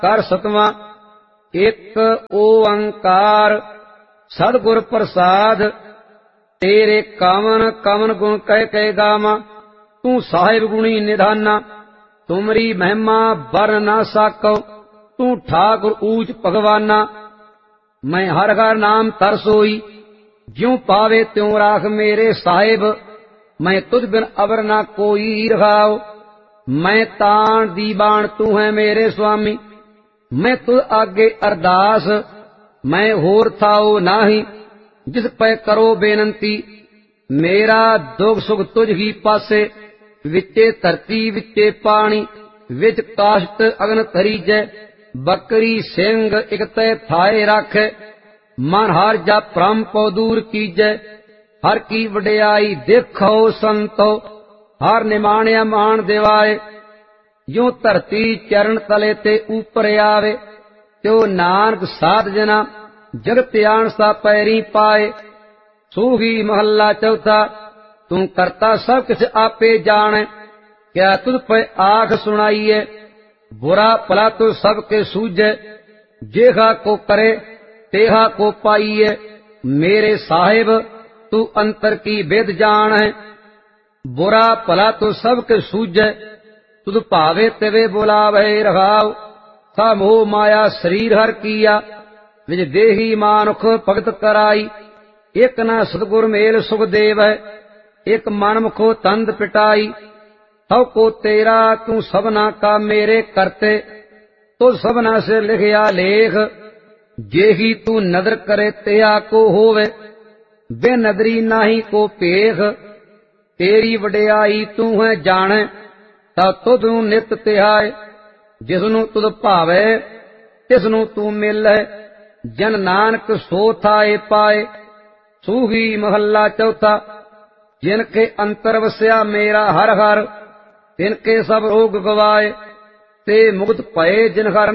कर सतवां एक ओंकार सतगुर प्रसाद। तेरे कावन कावन गुण कह कह गावां, तू साहिब गुणी निधाना। तुमरी महिमा बर ना साको, तू ठाकुर ऊच भगवाना। मैं हर हर नाम तर सोई, ज्यों पावे त्यों राख मेरे साहिब। मैं तुझ बिन अवर ना कोई रखाओ, मैं ताण दीवान तू है मेरे स्वामी। मैं तुझ आगे अरदास, मैं होर थाओ नाही, जिस पे करो बेनंती। मेरा दुख सुख तुझ ही पासे, विचे धरती विचे पानी। विच काष्ट अग्न तरीजै, बकरी सिंह इक तै थाए राखै। मन हर जा भ्रम पौ दूर कीजै, हर की वडियाई देखो संतो। हर निमाणिया मान दिवाए, जो धरती चरण तले ते ऊपर आवे। त्यो नानक साध जना, जगत आन सा पैरी पाए। सूही महला चौथा तू करता सब किछ आपे जाने। क्या तुझ पे आख सुनाइए, बुरा भला तो सबके सूझे। जेहा को करे तेहा को पाइए, मेरे साहिब तू अंतर की वेद जान है। बुरा भला तो सबके सूझे, तुझ भावे तिवे बुलावे रहाओ। सा मोह माया शरीर हर किया, विच देही मानुख भगत कराई। एक न सतगुर मेल सुख देव है, एक मन मुखो तंद पिटाई। सब को तेरा तू सबना का मेरे करते, तो सबना से लिखया लेख। जेही तू नदर करे तेहा को होवे, बेनदरी नाही को पेख। तेरी वडियाई तू है जाने, तब तुझ नित तिहाए। जिसनू तुझ भावे तिसनू तू मिलै, जन नानक सो थाए पाए। सूही महला चौथा जिनके अंतर वस्या मेरा हर हर, तिनके सब रोग गवाए। ते मुक्त भये जिन हर